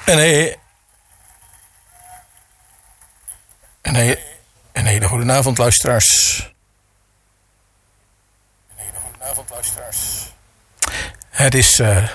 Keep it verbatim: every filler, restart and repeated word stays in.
Een, he- een, he- een hele goede avond, luisteraars. Een hele goede avond, luisteraars. Het is uh,